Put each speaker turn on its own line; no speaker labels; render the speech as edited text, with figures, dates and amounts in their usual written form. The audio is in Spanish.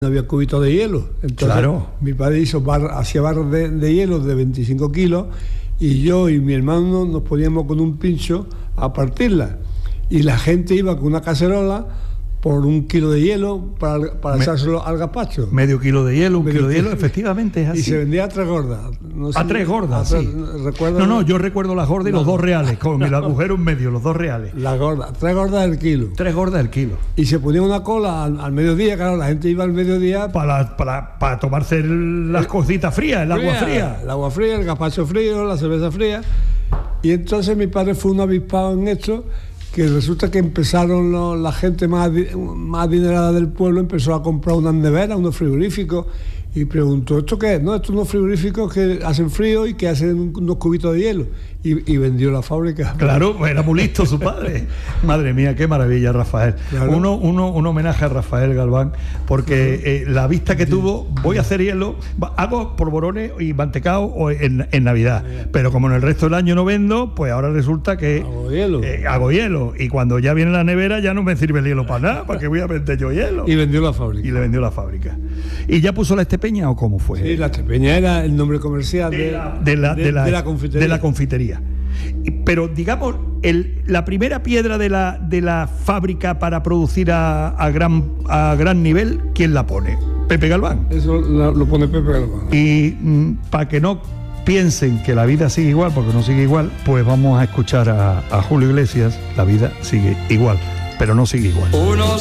No había cubitos de hielo. Entonces,
claro.
Mi padre hacía barras de hielo de 25 kilos y yo y mi hermano nos poníamos con un pincho a partirla. Y la gente iba con una cacerola por 1 kilo de hielo para echárselo al gazpacho.
Medio kilo de hielo, 1 kilo de hielo, efectivamente es así.
Y se vendía a 3 gordas. No sé,
a 3 gordas, sí. No, yo recuerdo las gordas y los 2 reales, con el agujero en medio, los 2 reales.
Las gordas, 3 gordas el kilo.
3 gordas el kilo.
Y se ponía una cola al mediodía, claro, la gente iba al mediodía...
Para tomarse las cositas frías, el agua fría.
El agua fría, el gazpacho frío, la cerveza fría. Y entonces mi padre fue un avispado en esto, que resulta que empezaron la gente más adinerada del pueblo, empezó a comprar unas neveras, unos frigoríficos, y preguntó, ¿esto qué es? No, estos unos frigoríficos que hacen frío y que hacen unos cubitos de hielo. Y vendió la fábrica.
Claro, era muy listo su padre. Madre mía, qué maravilla, Rafael. Claro. Un homenaje a Rafael Galván, porque la vista que tuvo, voy a hacer hielo, hago polvorones y mantecao en Navidad, pero como en el resto del año no vendo, pues ahora resulta que hago hielo. Y cuando ya viene la nevera ya no me sirve el hielo para nada, porque voy a vender yo hielo.
Y vendió la fábrica.
Y le vendió la fábrica. ¿Y ya puso la Estepeña o cómo fue?
Sí, la Estepeña era el nombre comercial de la confitería.
Pero digamos, la primera piedra de la fábrica para producir a gran nivel, ¿quién la pone? Pepe Galván.
Eso lo pone Pepe Galván.
Y para que no piensen que la vida sigue igual, porque no sigue igual, pues vamos a escuchar a Julio Iglesias. La vida sigue igual, pero no sigue igual.